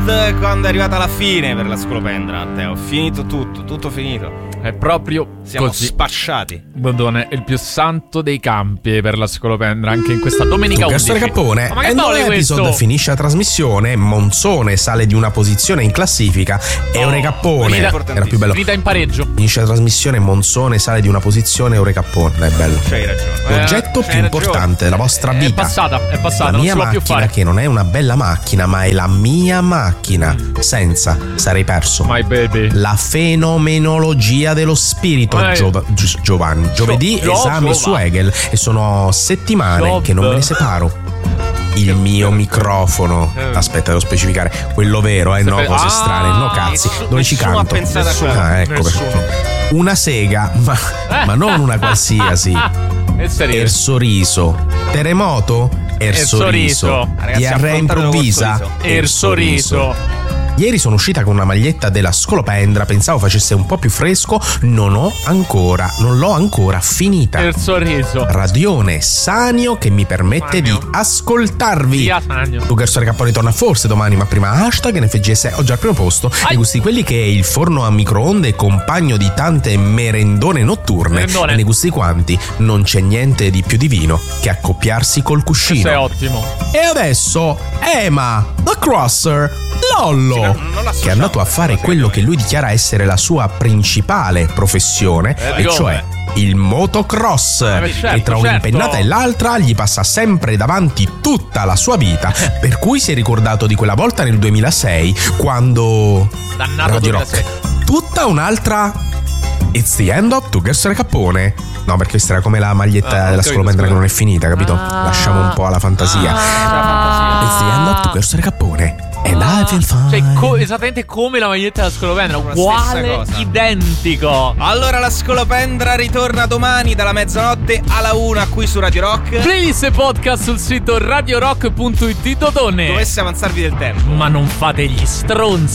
quando è arrivata la fine per la scolopendra, Matteo. Finito tutto finito. È proprio siamo così. Spasciati. Bondone è il più santo dei campi per la scolopendra anche in questa domenica 11. Questo Cappone, ma che e non è episode questo? finisce la trasmissione, Monzone sale di una posizione in classifica e Cappone era più bello. Finita in pareggio. Finisce la trasmissione, Monzone sale di una posizione, Cappone, è bello. C'hai ragione. L'oggetto più importante della vostra vita. È passata, la non mia si può più macchina, fare. che non è una bella macchina, ma è la mia macchina. Senza sarei perso. My baby. La fenomenologia dello spirito. Giovanni. Giovedì esami su Hegel e sono settimane che non me ne separo. Il mio microfono. Aspetta, devo specificare. Quello vero, no, cose strane, no cazzi. Dove ci nessuno canto? ha pensato a quello. Ecco perché. Una sega, ma non una qualsiasi. È Sorriso. Terremoto? Sorriso. Ragazzi, Diarrea improvvisa? Sorriso. Ieri sono uscita con una maglietta della scolopendra, pensavo facesse un po' più fresco, non l'ho ancora finita. Il sorriso. Radione Sanio che mi permette di ascoltarvi. Via Sanio. Tu Gerso Cappone torna forse domani, ma prima hashtag NFGS oggi al primo posto. E gusti quelli che è il forno a microonde compagno di tante merendone notturne. E ne gusti quanti non c'è niente di più divino che accoppiarsi col cuscino. Questo è ottimo. E adesso Ema, The Crosser, Lollo, che è andato a fare quello che lui dichiara essere la sua principale professione, e cioè il motocross, e tra un'impennata e l'altra gli passa sempre davanti tutta la sua vita, per cui si è ricordato di quella volta nel 2006 quando dannato Radio 2006. Rock, tutta un'altra It's the end of Tu Gerso Cappone. No, perché questa era come la maglietta della scolopendra che non è finita, capito? Lasciamo un po' alla fantasia. It's the end of Tu Gerso Cappone. And I feel fine. Cioè, esattamente come la maglietta della scolopendra, uguale, identico. Allora la scolopendra ritorna domani dalla mezzanotte alla 1 qui su Radio Rock. Playlist e podcast sul sito radiorock.it. Dodone. Dovesse avanzarvi del tempo. Ma non fate gli stronzi.